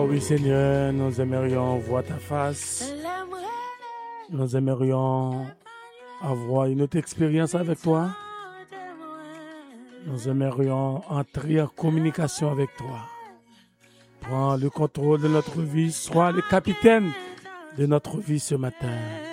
oui Seigneur, nous aimerions voir ta face. Nous aimerions avoir une autre expérience avec toi. Nous aimerions entrer en communication avec toi. Prends le contrôle de notre vie, sois le capitaine de notre vie ce matin.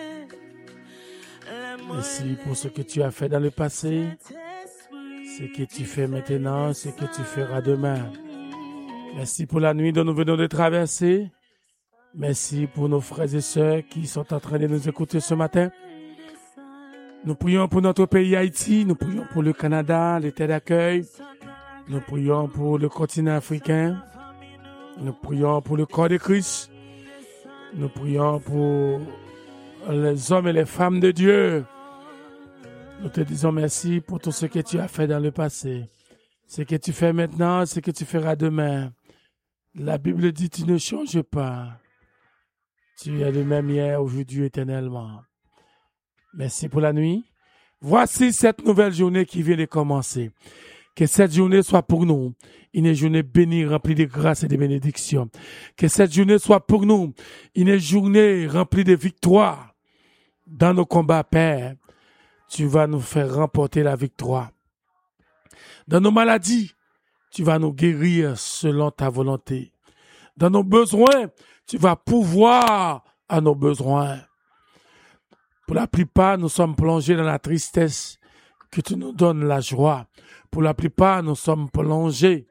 Merci pour ce que tu as fait dans le passé, ce que tu fais maintenant, ce que tu feras demain. Merci pour la nuit dont nous venons de traverser. Merci pour nos frères et sœurs qui sont en train de nous écouter ce matin. Nous prions pour notre pays Haïti, nous prions pour le Canada, les terres d'accueil. Nous prions pour le continent africain. Nous prions pour le corps de Christ. Nous prions pour les hommes et les femmes de Dieu. Nous te disons merci pour tout ce que tu as fait dans le passé. Ce que tu fais maintenant, ce que tu feras demain. La Bible dit, tu ne changes pas. Tu es le même hier, aujourd'hui, éternellement. Merci pour la nuit. Voici cette nouvelle journée qui vient de commencer. Que cette journée soit pour nous une journée bénie, remplie de grâce et de bénédictions. Que cette journée soit pour nous une journée remplie de victoires. Dans nos combats, Père, tu vas nous faire remporter la victoire. Dans nos maladies, tu vas nous guérir selon ta volonté. Dans nos besoins, tu vas pourvoir à nos besoins. Pour la plupart, nous sommes plongés dans la tristesse, que tu nous donnes la joie. Pour la plupart, nous sommes plongés.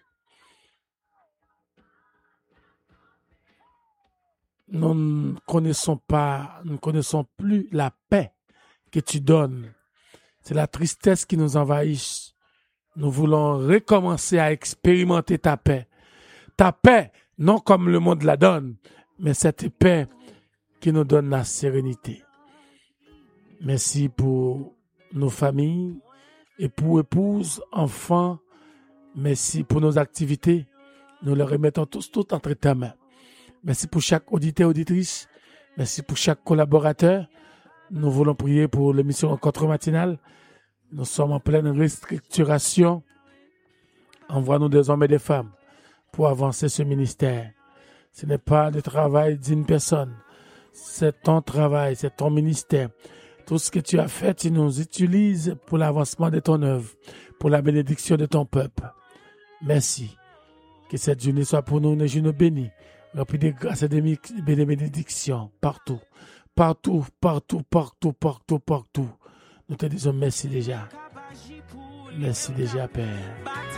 Nous ne connaissons plus la paix que tu donnes. C'est la tristesse qui nous envahit. Nous voulons recommencer à expérimenter ta paix. Ta paix, non comme le monde la donne, mais cette paix qui nous donne la sérénité. Merci pour nos familles, époux, épouses, enfants. Merci pour nos activités. Nous les remettons tous entre ta main. Merci pour chaque auditeur, auditrice. Merci pour chaque collaborateur. Nous voulons prier pour l'émission Rencontre matinale. Nous sommes en pleine restructuration. Envoie-nous des hommes et des femmes pour avancer ce ministère. Ce n'est pas le travail d'une personne. C'est ton travail, c'est ton ministère. Tout ce que tu as fait, tu nous utilises pour l'avancement de ton œuvre, pour la bénédiction de ton peuple. Merci. Que cette journée soit pour nous une journée bénie, remplie de grâce et de bénédictions partout. Partout, partout, partout, partout, partout. Nous te disons merci déjà. Merci déjà, Père.